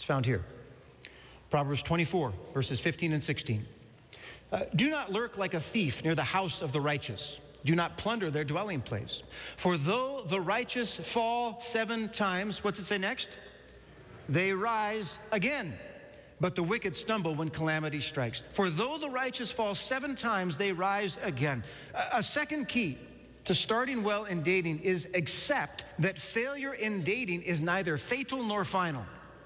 found here. Proverbs 24, verses 15 and 16. Do not lurk like a thief near the house of the righteous. Do not plunder their dwelling place. For though the righteous fall 7 times, what's it say next? They rise again. But the wicked stumble when calamity strikes. For though the righteous fall 7 times, they rise again. A second key to starting well in dating is accept that failure in dating is neither fatal nor final.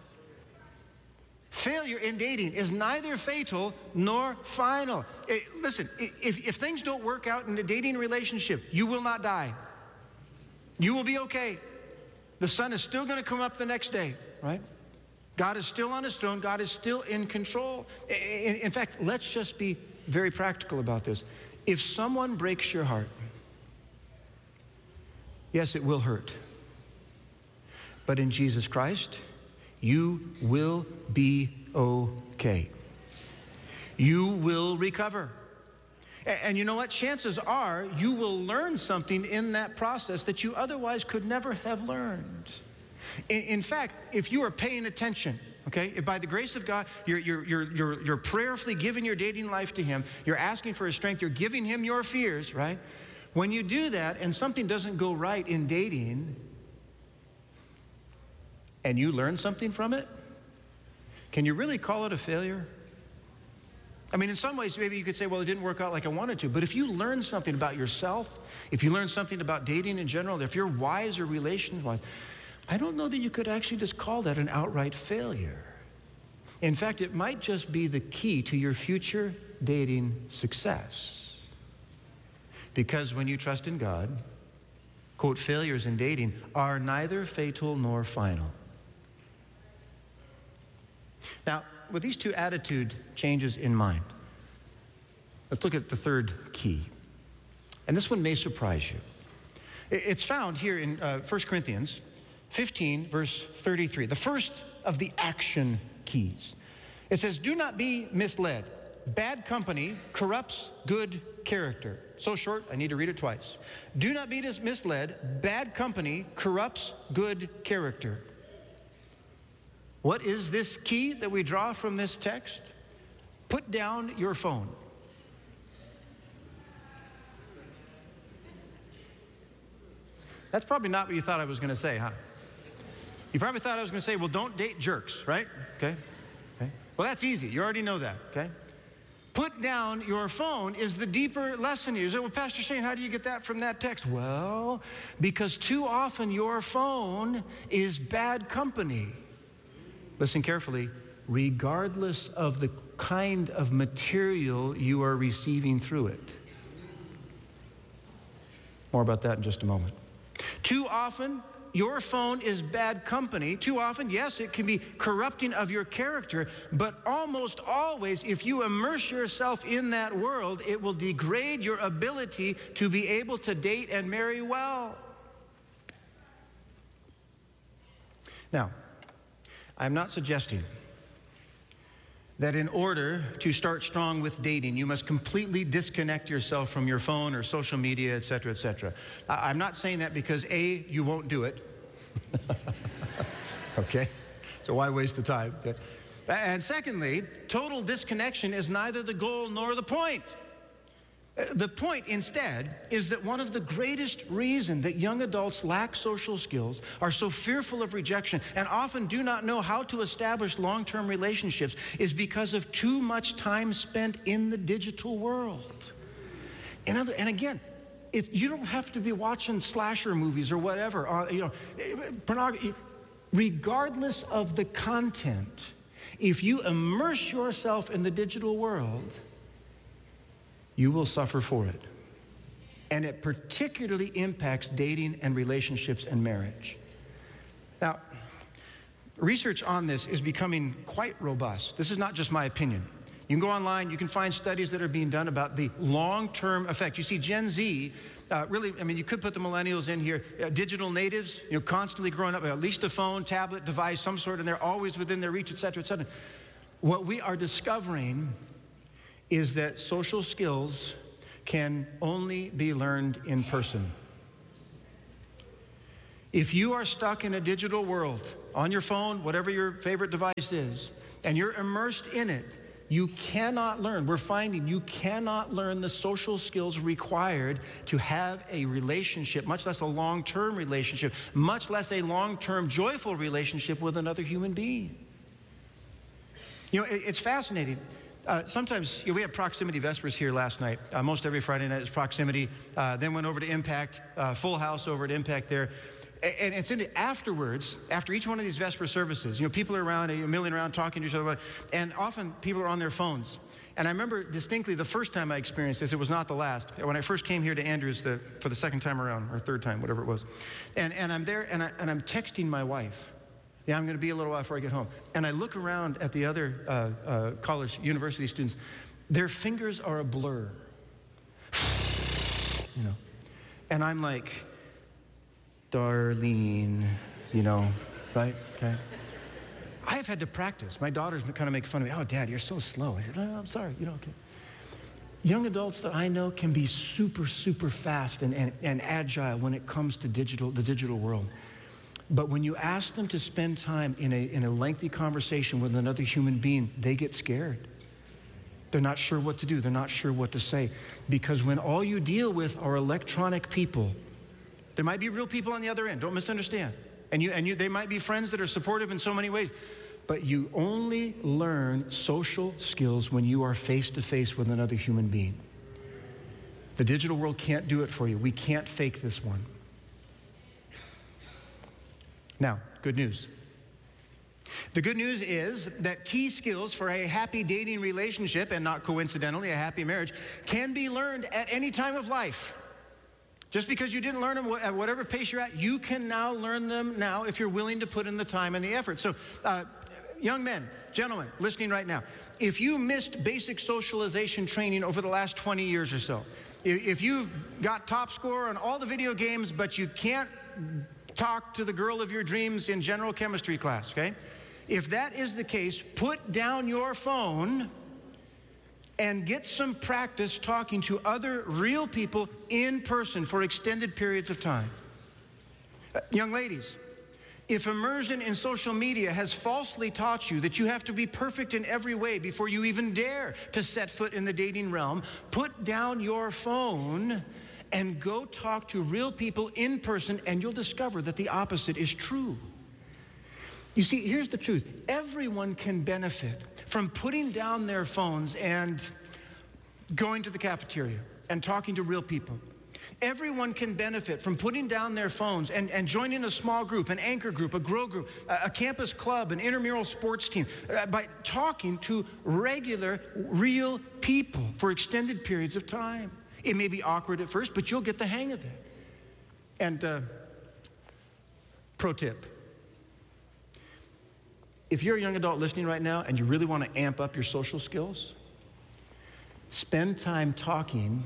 Failure in dating is neither fatal nor final. Listen, if things don't work out in a dating relationship, you will not die. You will be okay. The sun is still going to come up the next day, right? God is still on his throne. God is still in control. In fact, let's just be very practical about this. If someone breaks your heart, yes, it will hurt. But in Jesus Christ, you will be okay. You will recover. And you know what? Chances are you will learn something in that process that you otherwise could never have learned. In fact, if you are paying attention, okay, if by the grace of God, you're prayerfully giving your dating life to him, you're asking for his strength, you're giving him your fears, right? When you do that and something doesn't go right in dating and you learn something from it, can you really call it a failure? I mean, in some ways, maybe you could say, well, it didn't work out like I wanted to. But if you learn something about yourself, if you learn something about dating in general, if you're wise or relations-wise, I don't know that you could actually just call that an outright failure. In fact, it might just be the key to your future dating success. Because when you trust in God, quote, failures in dating are neither fatal nor final. Now, with these 2 attitude changes in mind, let's look at the third key. And this one may surprise you. It's found here in 1 Corinthians 15, verse 33, the first of the action keys. It says, do not be misled. Bad company corrupts good character. So short, I need to read it twice. Do not be misled. Bad company corrupts good character. What is this key that we draw from this text? Put down your phone. That's probably not what you thought I was going to say, huh? You probably thought I was going to say, well, don't date jerks, right? Okay. Well, that's easy. You already know that, okay? Put down your phone is the deeper lesson here. You say, well, Pastor Shane, how do you get that from that text? Well, because too often your phone is bad company. Listen carefully. Regardless of the kind of material you are receiving through it. More about that in just a moment. Too often, your phone is bad company. Too often, yes, it can be corrupting of your character, but almost always, if you immerse yourself in that world, it will degrade your ability to be able to date and marry well. Now, I'm not suggesting that in order to start strong with dating, you must completely disconnect yourself from your phone or social media, et cetera, et cetera. I'm not saying that because A, you won't do it. Okay? So why waste the time? Okay? And secondly, total disconnection is neither the goal nor the point. The point instead is that one of the greatest reasons that young adults lack social skills, are so fearful of rejection, and often do not know how to establish long-term relationships is because of too much time spent in the digital world. And again, you don't have to be watching slasher movies or whatever, pornography. Regardless of the content, if you immerse yourself in the digital world, you will suffer for it. And it particularly impacts dating and relationships and marriage. Now, research on this is becoming quite robust. This is not just my opinion. You can go online, you can find studies that are being done about the long-term effect. You see, Gen Z, you could put the millennials in here, digital natives, constantly growing up, at least a phone, tablet, device, some sort in there, always within their reach, et cetera, et cetera. What we are discovering is that social skills can only be learned in person. If you are stuck in a digital world on your phone, whatever your favorite device is, and you're immersed in it, you cannot learn. We're finding you cannot learn the social skills required to have a relationship, much less a long-term relationship, much less a long-term joyful relationship with another human being. You know, it's fascinating. Sometimes we had Proximity Vespers here last night. Most every Friday night is Proximity. Then went over to Impact, Full House over at Impact there. And it's afterwards, after each one of these Vesper services, you know, people are around, milling around, talking to each other, and often people are on their phones. And I remember distinctly the first time I experienced this, it was not the last, when I first came here to Andrews for the second time around, or third time, whatever it was. And I'm there, and I'm texting my wife. Yeah, I'm going to be a little while before I get home. And I look around at the other college, university students. Their fingers are a blur. You know, and I'm like, Darlene, you know, right? Okay. I have had to practice. My daughters kind of make fun of me. Oh, Dad, you're so slow. I said, oh, I'm sorry, you know, okay. Young adults that I know can be super, super fast and agile when it comes to the digital world. But when you ask them to spend time in a lengthy conversation with another human being, they get scared. They're not sure what to do. They're not sure what to say. Because when all you deal with are electronic people, there might be real people on the other end, don't misunderstand. And they might be friends that are supportive in so many ways. But you only learn social skills when you are face to face with another human being. The digital world can't do it for you. We can't fake this one. Now, good news. The good news is that key skills for a happy dating relationship, and not coincidentally a happy marriage, can be learned at any time of life. Just because you didn't learn them at whatever pace you're at, you can now learn them now if you're willing to put in the time and the effort. So, young men, gentlemen, listening right now, if you missed basic socialization training over the last 20 years or so, if you've got top score on all the video games, but you can't talk to the girl of your dreams in general chemistry class, okay? If that is the case, put down your phone and get some practice talking to other real people in person for extended periods of time. Young ladies, if immersion in social media has falsely taught you that you have to be perfect in every way before you even dare to set foot in the dating realm, put down your phone and go talk to real people in person, and you'll discover that the opposite is true. You see, here's the truth. Everyone can benefit from putting down their phones and going to the cafeteria and talking to real people. Everyone can benefit from putting down their phones and joining a small group, an anchor group, a grow group, a campus club, an intramural sports team, by talking to regular, real people for extended periods of time. It may be awkward at first, but you'll get the hang of it. And pro tip. If you're a young adult listening right now and you really want to amp up your social skills, spend time talking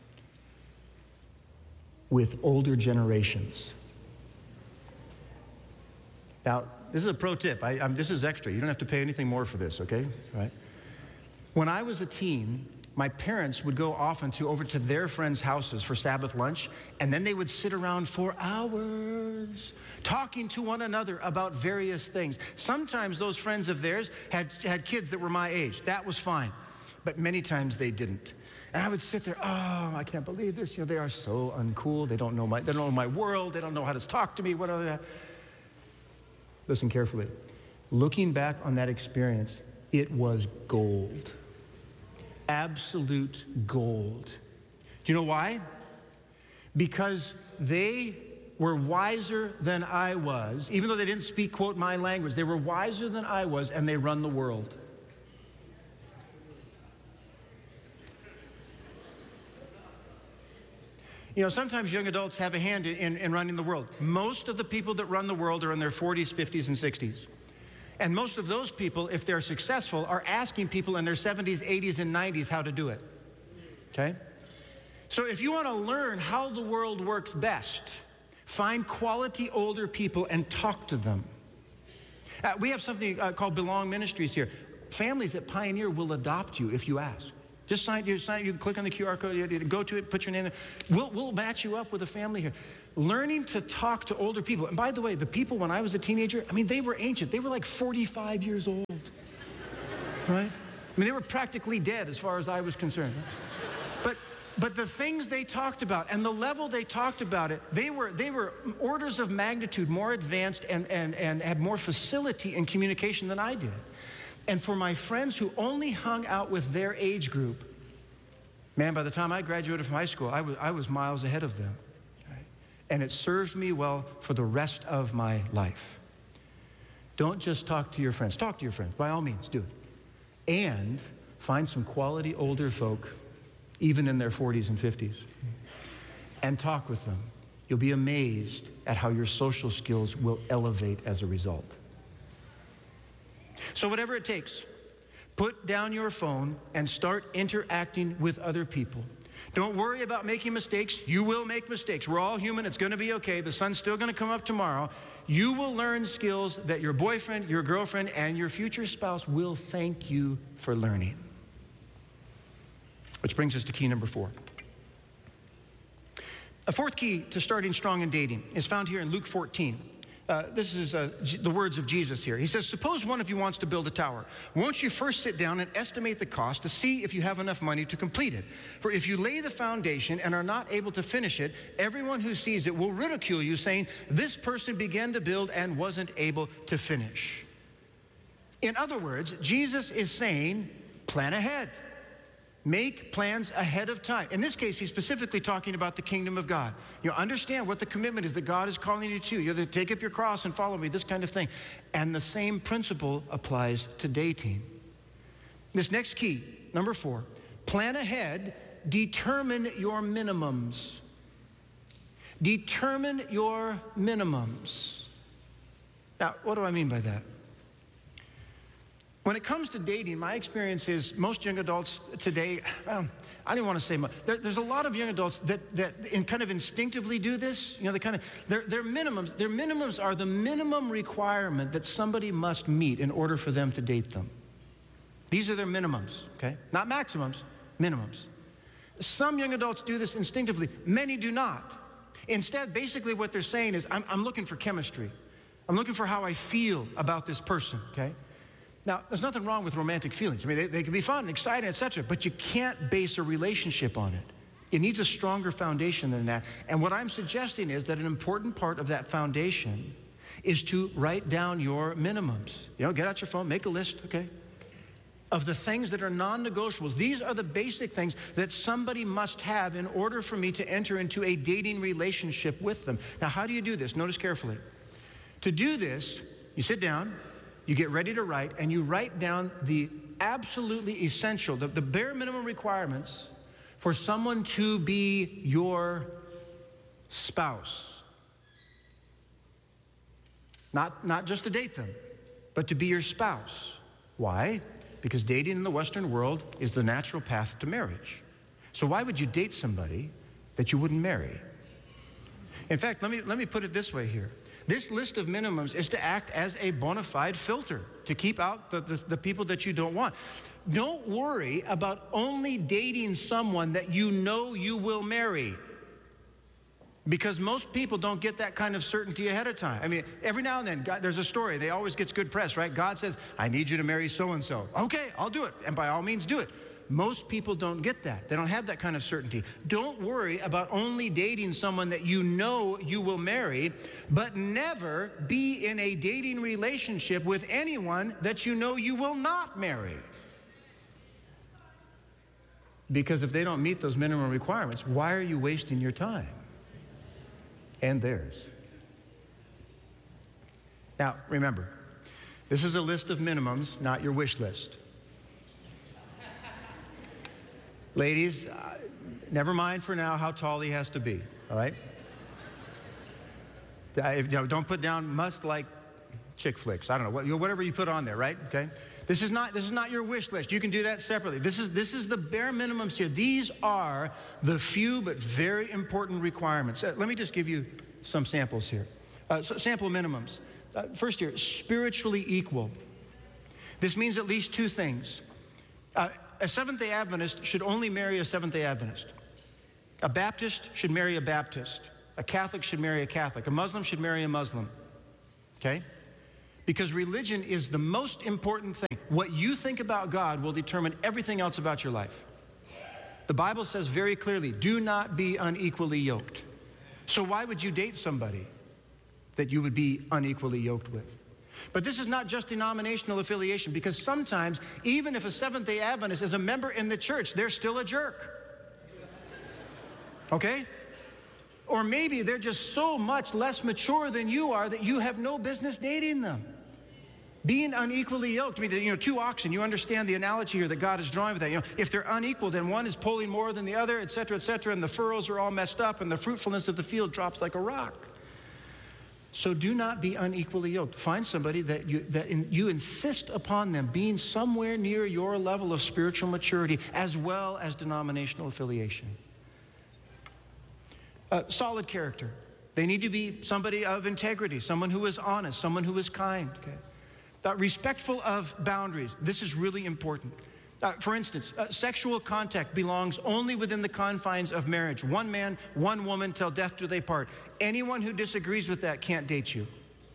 with older generations. Now, this is a pro tip. This is extra. You don't have to pay anything more for this, okay? All right? When I was a teen, my parents would go often over to their friends' houses for Sabbath lunch, and then they would sit around for hours talking to one another about various things. Sometimes those friends of theirs had kids that were my age. That was fine. But many times they didn't. And I would sit there, oh, I can't believe this. You know, they are so uncool. They don't know my world. They don't know how to talk to me, whatever that. Listen carefully. Looking back on that experience, it was gold. Absolute gold. Do you know why? Because they were wiser than I was. Even though they didn't speak, quote, my language, they were wiser than I was, and they run the world. You know, sometimes young adults have a hand in running the world. Most of the people that run the world are in their 40s, 50s, and 60s. And most of those people, if they're successful, are asking people in their 70s, 80s, and 90s how to do it. Okay? So if you want to learn how the world works best, find quality older people and talk to them. We have something called Belong Ministries here. Families at Pioneer will adopt you if you ask. Just sign, you can click on the QR code, you go to it, put your name there. We'll match you up with a family here. learning to talk to older people. And by the way, the people when I was a teenager, I mean, they were ancient. They were like 45 years old, right? I mean, they were practically dead as far as I was concerned. But the things they talked about and the level they talked about it, they were orders of magnitude more advanced and had more facility in communication than I did. And for my friends who only hung out with their age group, man, by the time I graduated from high school, I was miles ahead of them. Right? And it served me well for the rest of my life. Don't just talk to your friends. Talk to your friends. By all means, do it. And find some quality older folk, even in their 40s and 50s, and talk with them. You'll be amazed at how your social skills will elevate as a result. So whatever it takes, put down your phone and start interacting with other people. Don't worry about making mistakes. You will make mistakes. We're all human. It's going to be okay. The sun's still going to come up tomorrow. You will learn skills that your boyfriend, your girlfriend, and your future spouse will thank you for learning. Which brings us to key number 4. A fourth key to starting strong in dating is found here in Luke 14. This is the words of Jesus here. He says, suppose one of you wants to build a tower. Won't you first sit down and estimate the cost to see if you have enough money to complete it? For if you lay the foundation and are not able to finish it, everyone who sees it will ridicule you, saying, this person began to build and wasn't able to finish. In other words, Jesus is saying, plan ahead. Make plans ahead of time. In this case, he's specifically talking about the kingdom of God. You know, understand what the commitment is that God is calling you to. You have to take up your cross and follow me, this kind of thing. And the same principle applies to dating. This next key, number 4, plan ahead, determine your minimums. Determine your minimums. Now, what do I mean by that? When it comes to dating, my experience is most young adults today, I don't even want to say much. There's a lot of young adults that kind of instinctively do this. You know, their minimums are the minimum requirement that somebody must meet in order for them to date them. These are their minimums, okay? Not maximums, minimums. Some young adults do this instinctively. Many do not. Instead, basically what they're saying is, I'm looking for chemistry. I'm looking for how I feel about this person, okay? Now, there's nothing wrong with romantic feelings. I mean, they can be fun, exciting, etc., but you can't base a relationship on it. It needs a stronger foundation than that. And what I'm suggesting is that an important part of that foundation is to write down your minimums. You know, get out your phone, make a list, okay, of the things that are non-negotiables. These are the basic things that somebody must have in order for me to enter into a dating relationship with them. Now, how do you do this? Notice carefully. To do this, you sit down, you get ready to write, and you write down the absolutely essential, the bare minimum requirements for someone to be your spouse. Not just to date them, but to be your spouse. Why? Because dating in the Western world is the natural path to marriage. So why would you date somebody that you wouldn't marry? In fact, let me put it this way here. This list of minimums is to act as a bona fide filter to keep out the people that you don't want. Don't worry about only dating someone that you know you will marry, because most people don't get that kind of certainty ahead of time. I mean, every now and then, there's a story. They always gets good press, right? God says, I need you to marry so-and-so. Okay, I'll do it. And by all means, do it. Most people don't get that. They don't have that kind of certainty. Don't worry about only dating someone that you know you will marry, but never be in a dating relationship with anyone that you know you will not marry. Because if they don't meet those minimum requirements, why are you wasting your time? And theirs. Now, remember, this is a list of minimums, not your wish list. Ladies, never mind for now how tall he has to be, all right? Don't put down must like chick flicks. I don't know, whatever you put on there, right? Okay? This is not your wish list. You can do that separately. This is the bare minimums here. These are the few but very important requirements. Let me just give you some samples here. Sample minimums. First here, spiritually equal. This means at least 2 things. A Seventh-day Adventist should only marry a Seventh-day Adventist. A Baptist should marry a Baptist. A Catholic should marry a Catholic. A Muslim should marry a Muslim. Okay? Because religion is the most important thing. What you think about God will determine everything else about your life. The Bible says very clearly, do not be unequally yoked. So why would you date somebody that you would be unequally yoked with? But this is not just denominational affiliation, because sometimes, even if a Seventh-day Adventist is a member in the church, they're still a jerk. Okay? Or maybe they're just so much less mature than you are that you have no business dating them. Being unequally yoked, I mean, two oxen, you understand the analogy here that God is drawing with that. If they're unequal, then one is pulling more than the other, et cetera, and the furrows are all messed up, and the fruitfulness of the field drops like a rock. So do not be unequally yoked. Find somebody that you insist upon them being somewhere near your level of spiritual maturity, as well as denominational affiliation. Solid character. They need to be somebody of integrity, someone who is honest, someone who is kind. Okay? Respectful of boundaries. This is really important. For instance, sexual contact belongs only within the confines of marriage. One man, one woman, till death do they part. Anyone who disagrees with that can't date you.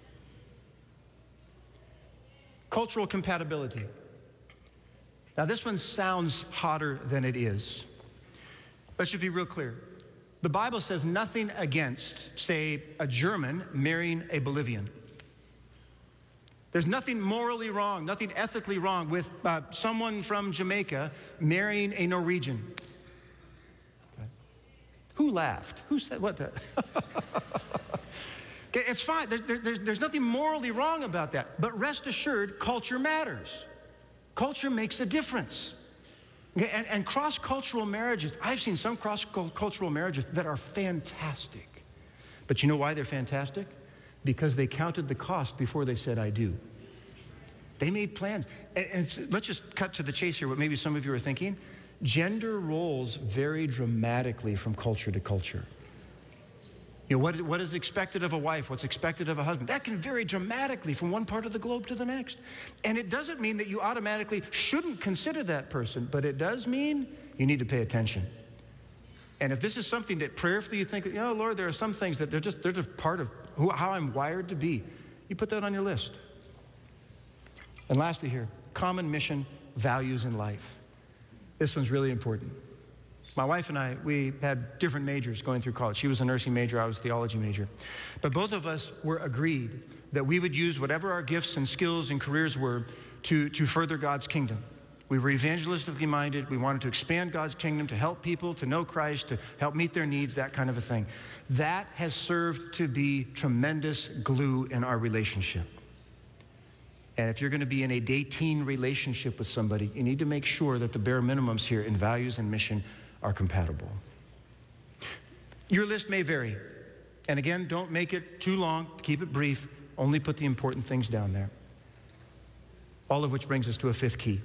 Cultural compatibility. Now this one sounds hotter than it is. Let's just be real clear. The Bible says nothing against, say, a German marrying a Bolivian. There's nothing morally wrong, nothing ethically wrong with someone from Jamaica marrying a Norwegian. Okay. Who laughed? Who said what? Okay, it's fine. There's nothing morally wrong about that. But rest assured, culture matters. Culture makes a difference. Okay, and cross-cultural marriages, I've seen some cross-cultural marriages that are fantastic. But you know why they're fantastic? Because they counted the cost before they said, I do. They made plans. And let's just cut to the chase here, what maybe some of you are thinking. Gender roles vary dramatically from culture to culture. What is expected of a wife? What's expected of a husband? That can vary dramatically from one part of the globe to the next. And it doesn't mean that you automatically shouldn't consider that person, but it does mean you need to pay attention. And if this is something that prayerfully you think, Lord, there are some things that they're just part of how I'm wired to be, you put that on your list. And lastly here, common mission, values in life. This one's really important. My wife and I, we had different majors going through college. She was a nursing major, I was a theology major. But both of us were agreed that we would use whatever our gifts and skills and careers were to further God's kingdom. We were evangelistically minded. We wanted to expand God's kingdom, to help people, to know Christ, to help meet their needs, that kind of a thing. That has served to be tremendous glue in our relationship. And if you're going to be in a dating relationship with somebody, you need to make sure that the bare minimums here in values and mission are compatible. Your list may vary. And again, don't make it too long. Keep it brief. Only put the important things down there. All of which brings us to a fifth key.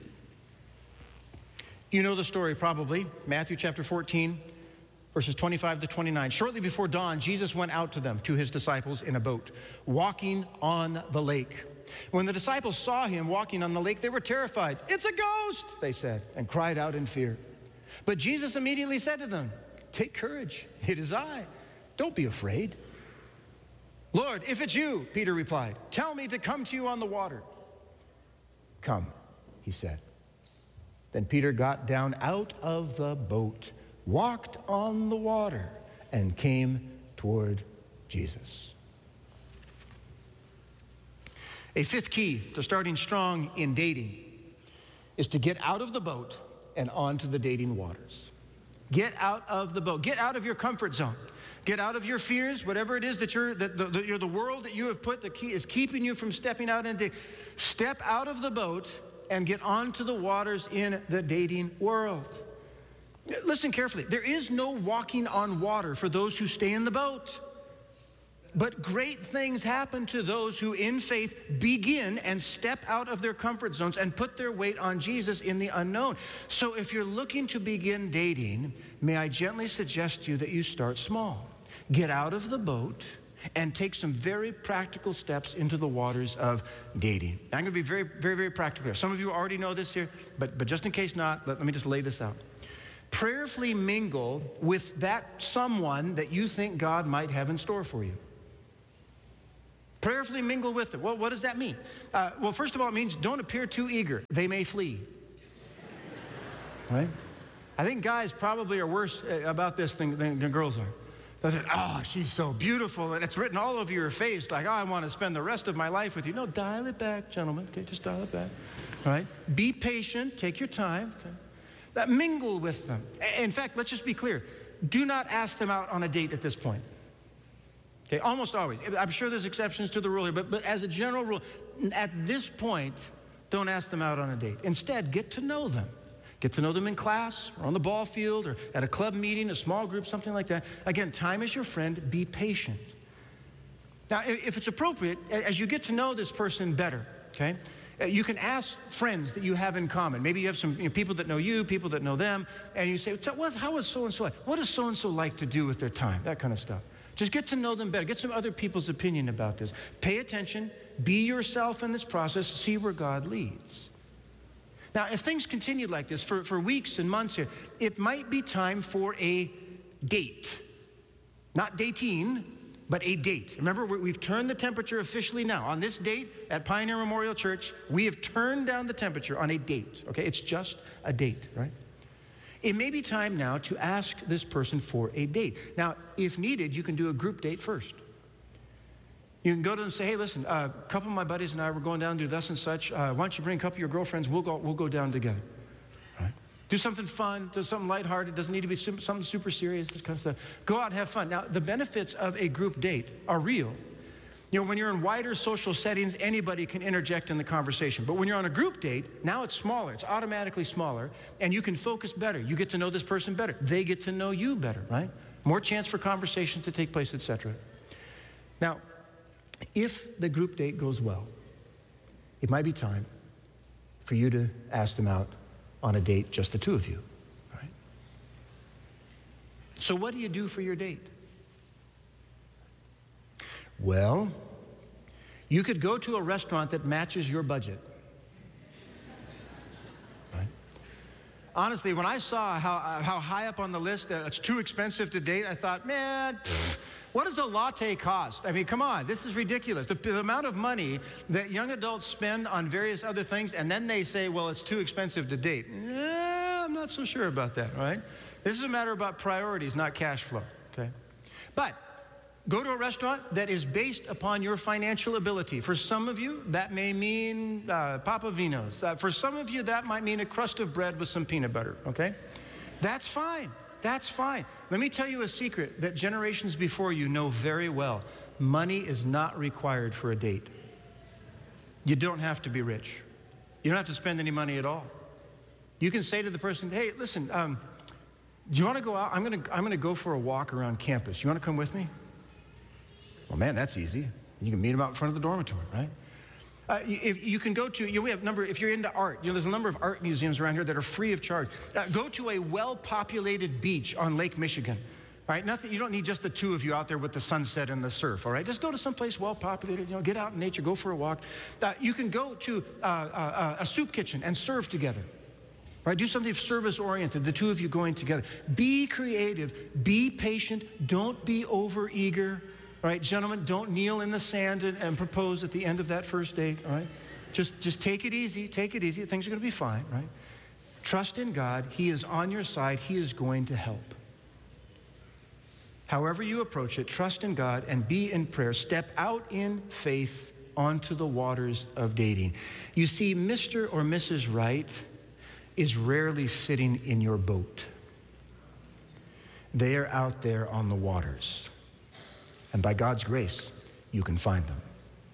You know the story probably, Matthew chapter 14, verses 25 to 29. Shortly before dawn, Jesus went out to them, to his disciples, in a boat, walking on the lake. When the disciples saw him walking on the lake, they were terrified. "It's a ghost," they said, and cried out in fear. But Jesus immediately said to them, "Take courage, it is I. Don't be afraid." "Lord, if it's you," Peter replied, "tell me to come to you on the water." "Come," he said. Then Peter got down out of the boat, walked on the water, and came toward Jesus. A fifth key to starting strong in dating is to get out of the boat and onto the dating waters. Get out of the boat. Get out of your comfort zone. Get out of your fears, whatever it is that you're the world that you have put the key is keeping you from stepping out into. Step out of the boat and get onto the waters in the dating world. Listen carefully. There is no walking on water for those who stay in the boat. But great things happen to those who in faith begin and step out of their comfort zones and put their weight on Jesus in the unknown. So if you're looking to begin dating, may I gently suggest to you that you start small. Get out of the boat and take some very practical steps into the waters of dating. I'm going to be very, very, very practical here. Some of you already know this here, but just in case not, let me just lay this out. prayerfully mingle with that someone that you think God might have in store for you. Prayerfully mingle with them. Well, what does that mean? Well, first of all, it means don't appear too eager. They may flee. Right? I think guys probably are worse about this than girls are. They say, oh, she's so beautiful, and it's written all over your face, like, oh, I want to spend the rest of my life with you. No, dial it back, gentlemen. Okay, just dial it back. All right? Be patient. Take your time. Okay? Mingle with them. In fact, let's just be clear. Do not ask them out on a date at this point. Okay, almost always. I'm sure there's exceptions to the rule here, but as a general rule, at this point, don't ask them out on a date. Instead, get to know them. Get to know them in class, or on the ball field, or at a club meeting, a small group, something like that. Again, time is your friend. Be patient. Now, if it's appropriate, as you get to know this person better, okay, you can ask friends that you have in common. Maybe you have some people that know you, people that know them, and you say, how is so-and-so like? What does so-and-so like to do with their time? That kind of stuff. Just get to know them better. Get some other people's opinion about this. Pay attention. Be yourself in this process. See where God leads. Now, if things continue like this for weeks and months here, it might be time for a date. Not dating, but a date. Remember, we've turned the temperature officially now. On this date at Pioneer Memorial Church, we have turned down the temperature on a date, okay? It's just a date, right? It may be time now to ask this person for a date. Now, if needed, you can do a group date first. You can go to them and say, hey, listen, a couple of my buddies and I were going down to do thus and such. Why don't you bring a couple of your girlfriends? We'll go down together. Right? Do something fun. Do something lighthearted. It doesn't need to be something super serious, this kind of stuff. Go out and have fun. Now, the benefits of a group date are real. You know, when you're in wider social settings, anybody can interject in the conversation. But when you're on a group date, now it's smaller. It's automatically smaller, and you can focus better. You get to know this person better. They get to know you better, right? More chance for conversations to take place, etc. Now, if the group date goes well, it might be time for you to ask them out on a date, just the two of you, right? So what do you do for your date? Well, you could go to a restaurant that matches your budget. Right? Honestly, when I saw how high up on the list it's too expensive to date, I thought, man, what does a latte cost? I mean, come on, this is ridiculous. The amount of money that young adults spend on various other things, and then they say, well, it's too expensive to date. I'm not so sure about that, right? This is a matter about priorities, not cash flow, okay? But go to a restaurant that is based upon your financial ability. For some of you, that may mean Papa Vino's. For some of you, that might mean a crust of bread with some peanut butter, okay? That's fine. That's fine. Let me tell you a secret that generations before you know very well. Money is not required for a date. You don't have to be rich. You don't have to spend any money at all. You can say to the person, hey, listen, do you want to go out? I'm gonna go for a walk around campus. You want to come with me? Well, man, that's easy. You can meet them out in front of the dormitory, right? If you can go to, we have if you're into art, there's a number of art museums around here that are free of charge. Go to a well-populated beach on Lake Michigan, right? You don't need just the two of you out there with the sunset and the surf, all right? Just go to someplace well-populated, get out in nature, go for a walk. You can go to a soup kitchen and serve together, right? Do something service-oriented, the two of you going together. Be creative, be patient, don't be over-eager. All right, gentlemen, don't kneel in the sand and propose at the end of that first date, all right? Just take it easy, take it easy. Things are going to be fine, right? Trust in God. He is on your side. He is going to help. However you approach it, trust in God and be in prayer. Step out in faith onto the waters of dating. You see, Mr. or Mrs. Right is rarely sitting in your boat. They are out there on the waters. And by God's grace, you can find them.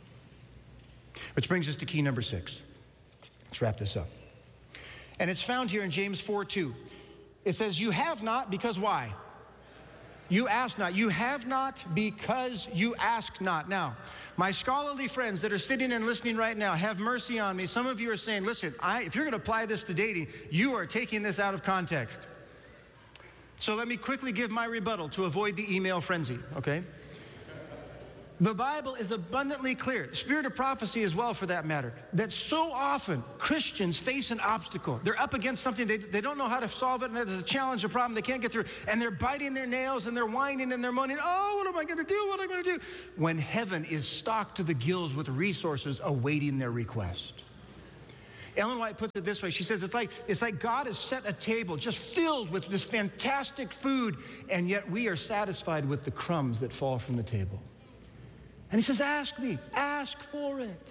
Which brings us to key number 6. Let's wrap this up. And it's found here in James 4:2. It says, you have not because why? You ask not. You have not because you ask not. Now, my scholarly friends that are sitting and listening right now, have mercy on me. Some of you are saying, listen, if you're going to apply this to dating, you are taking this out of context. So let me quickly give my rebuttal to avoid the email frenzy, okay? The Bible is abundantly clear, the spirit of prophecy as well for that matter, that so often Christians face an obstacle. They're up against something, they don't know how to solve it, and there's a challenge, a problem they can't get through, and they're biting their nails, and they're whining, and they're moaning, oh, what am I going to do, what am I going to do? When heaven is stocked to the gills with resources awaiting their request. Ellen White puts it this way. She says, it's like God has set a table just filled with this fantastic food, and yet we are satisfied with the crumbs that fall from the table. And he says, ask me, ask for it.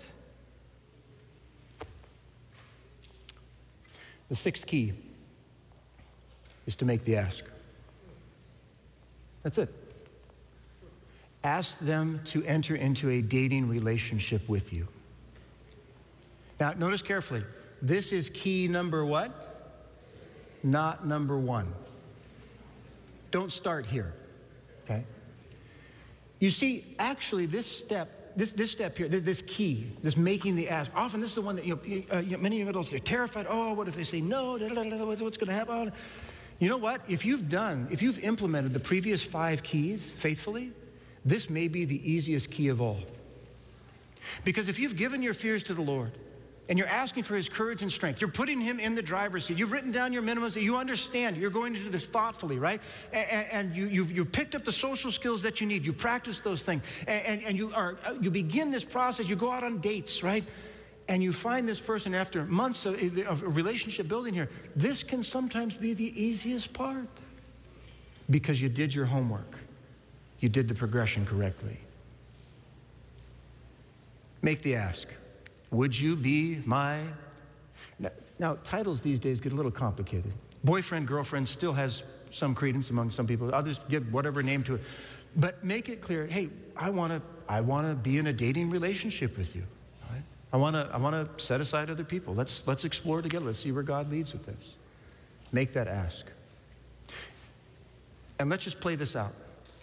The sixth key is to make the ask. That's it. Ask them to enter into a dating relationship with you. Now, notice carefully. This is key number what? Not number one. Don't start here, okay? You see, actually, this step here, this key, this making the ask, often this is the one that, many young adults, they're terrified. Oh, what if they say no? What's going to happen? You know what? If you've implemented the previous 5 keys faithfully, this may be the easiest key of all. Because if you've given your fears to the Lord, and you're asking for his courage and strength, you're putting him in the driver's seat. You've written down your minimums that you understand. You're going to do this thoughtfully, right? And you've picked up the social skills that you need. You practice those things. And you begin this process. You go out on dates, right? And you find this person after months of relationship building here. This can sometimes be the easiest part because you did your homework. You did the progression correctly. Make the ask. Would you be my... Now, titles these days get a little complicated. Boyfriend, girlfriend still has some credence among some people. Others give whatever name to it. But make it clear, hey, I want to be in a dating relationship with you. Right? I want to set aside other people. Let's explore together. Let's see where God leads with this. Make that ask. And let's just play this out.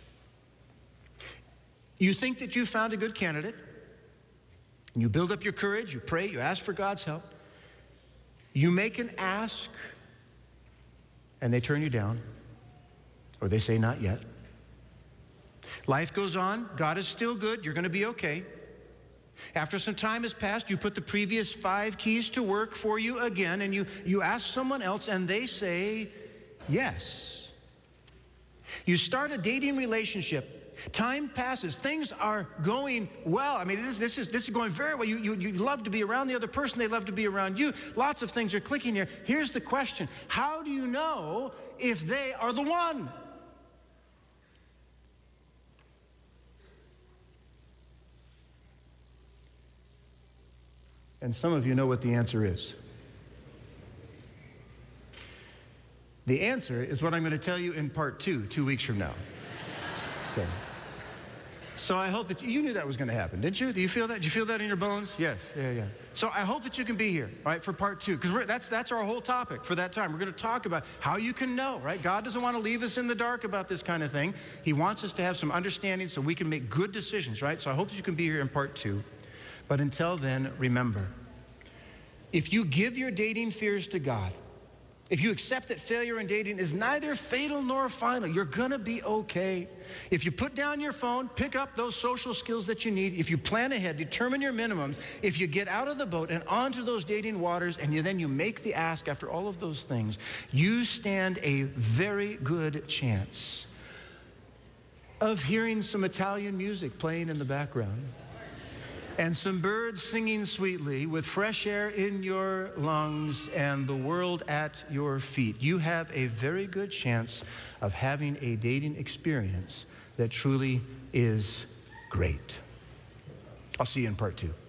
You think that you found a good candidate. You build up your courage, you pray, you ask for God's help. You make an ask, and they turn you down, or they say not yet. Life goes on, God is still good, you're going to be okay. After some time has passed, you put the previous 5 keys to work for you again, and you ask someone else, and they say yes. You start a dating relationship. Time passes. Things are going well. I mean, this is going very well. You love to be around the other person. They love to be around you. Lots of things are clicking here. Here's the question. How do you know if they are the one? And some of you know what the answer is. The answer is what I'm going to tell you in part 2 weeks from now. Okay. So I hope that you knew that was going to happen, didn't you? Do you feel that? Did you feel that in your bones? Yes. Yeah. So I hope that you can be here, right, for part 2, because that's our whole topic for that time. We're going to talk about how you can know, right? God doesn't want to leave us in the dark about this kind of thing. He wants us to have some understanding so we can make good decisions, right? So I hope that you can be here in part 2. But until then, remember, if you give your dating fears to God, if you accept that failure in dating is neither fatal nor final, you're going to be okay. If you put down your phone, pick up those social skills that you need, if you plan ahead, determine your minimums, if you get out of the boat and onto those dating waters, and then you make the ask after all of those things, you stand a very good chance of hearing some Italian music playing in the background and some birds singing sweetly with fresh air in your lungs and the world at your feet. You have a very good chance of having a dating experience that truly is great. I'll see you in part 2.